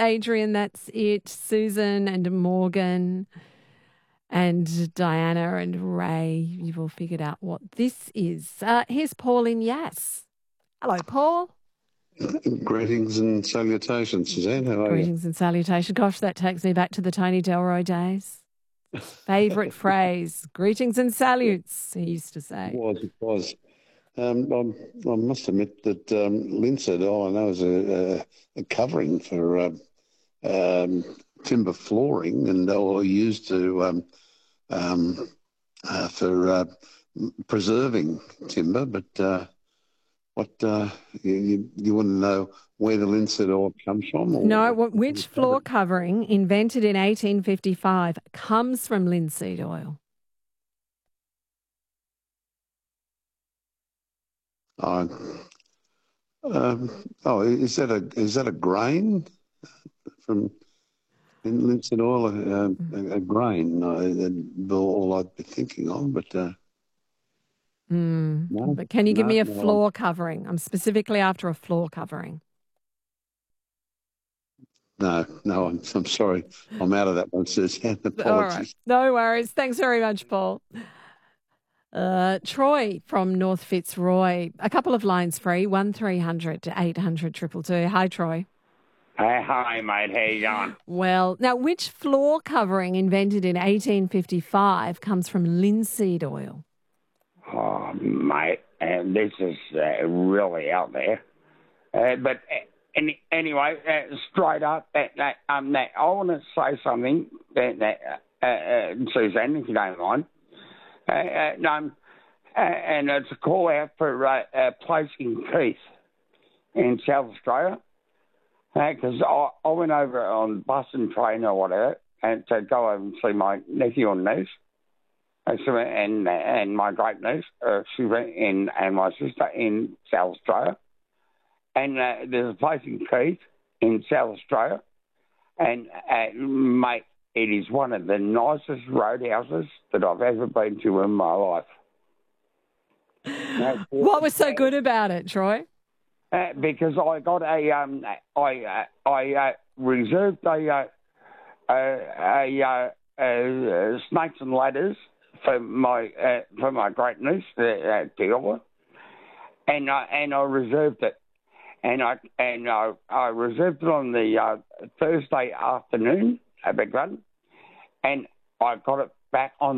Adrian, that's it. Susan and Morgan and Diana and Ray, you've all figured out what this is. Here's Paul in Yass. Hello, Paul. Greetings and salutations, Suzanne. How are you? Greetings and salutations. Gosh, that takes me back to the Tony Delroy days. Favourite phrase, greetings and salutes, he used to say. It was. I must admit that linseed oil, I know, is a covering for timber flooring and or used to for preserving timber. But you want to know where the linseed oil comes from? Or No, which floor covering invented in 1855 comes from linseed oil? Is that a grain from linseed oil? A grain? All I'd be thinking of, but. No, but can you give me a floor covering? I'm specifically after a floor covering. No, I'm sorry. I'm out of that one, Suzanne. Apologies. All right. No worries. Thanks very much, Paul. Troy from North Fitzroy. A couple of lines free, 1300 800 222. Hi, Troy. Hi, mate. How you going? Well, now, which floor covering invented in 1855 comes from linseed oil? Oh, mate, this is really out there. But anyway, straight up, I want to say something, Suzanne, if you don't mind. And it's a call out for a place in Keith in South Australia. Because I went over on bus and train or whatever and to go over and see my nephew and niece. And my great niece, and my sister in South Australia. And there's a place in Keith in South Australia. And, mate, it is one of the nicest roadhouses that I've ever been to in my life. What was so good about it, Troy? Because I got I reserved a snakes and ladders for my great niece, Deola, and I reserved it, and I reserved it on the Thursday afternoon, I beg pardon, and I got it back on